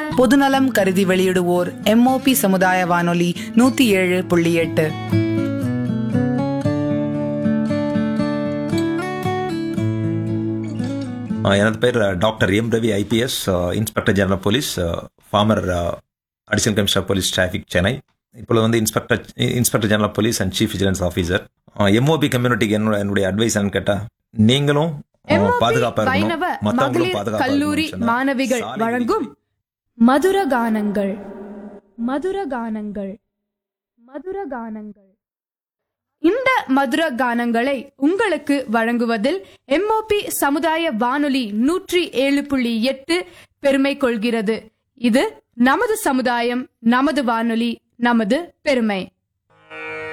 பொதுநலம் கருதி வெளியிடுவோர் MOP சமுதாய வானொலி 107.8. எனது பேர் doctor M Ravi, IPS, inspector general police, farmer additional commissioner police traffic, Chennai. இப்போ வந்து inspector general police and chief vigilance officer. MOP கம்யூனிட்டிக்கு என்னுடைய அட்வைஸ் கேட்டா, நீங்களும் பாதுகாப்பா இருக்கணும், மத்தவங்களும் பாதுகாப்பா கல்லூரி மாணவிகள் வழங்கும் மதுரகானங்கள். இந்த மதுர கானங்களை உங்களுக்கு வழங்குவதில் MOP சமுதாய வானொலி 107.8 பெருமை கொள்கிறது. இது நமது சமுதாயம், நமது வானொலி, நமது பெருமை.